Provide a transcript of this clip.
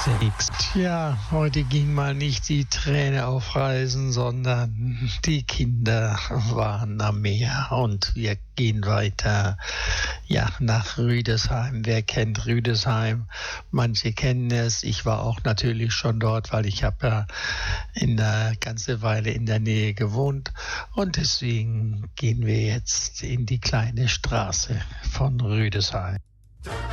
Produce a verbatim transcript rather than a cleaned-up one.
unterwegs. Tja, heute ging mal nicht die Träne auf Reisen, sondern die Kinder waren am Meer und wir gehen weiter, ja, nach Rüdesheim. Wer kennt Rüdesheim? Manche kennen es. Ich war auch natürlich schon dort, weil ich habe ja in einer ganze Weile in der Nähe gewohnt und deswegen gehen wir jetzt in die kleine Straße von Rüdesheim.